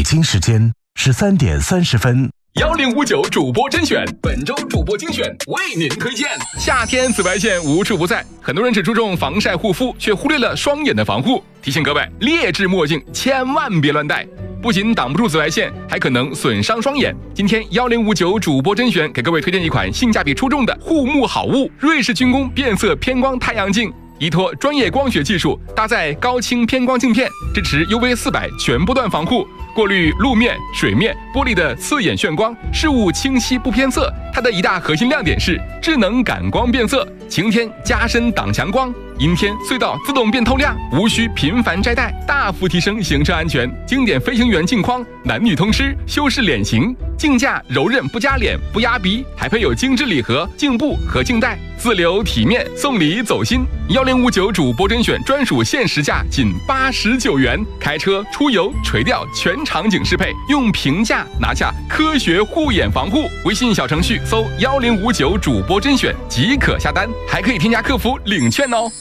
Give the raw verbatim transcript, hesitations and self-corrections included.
北京时间十三点三十分。 幺零五九主播甄选，本周主播精选为您推荐。夏天紫外线无处不在，很多人只注重防晒护肤，却忽略了双眼的防护。提醒各位，劣质墨镜千万别乱戴，不仅挡不住紫外线，还可能损伤双眼。今天幺零五九主播甄选给各位推荐一款性价比出众的护目好物——瑞士军工变色偏光太阳镜。依托专业光学技术，搭载高清偏光镜片，支持 U V 四百全波段防护，过滤路面、水面、玻璃的刺眼眩光，事物清晰不偏色。它的一大核心亮点是智能感光变色，晴天加深挡强光，阴天隧道自动变透亮，无需频繁摘戴，大幅提升行车安全。经典飞行员镜框，男女通吃，修饰脸型。镜架柔韧不夹脸不压鼻，还配有精致礼盒、镜布和镜带，自留体面，送礼走心。幺零五九主播甄选专属限时价仅八十九元，开车出游垂钓全场景适配，用平价拿下科学护眼防护。微信小程序搜幺零五九主播甄选即可下单，还可以添加客服领券哦。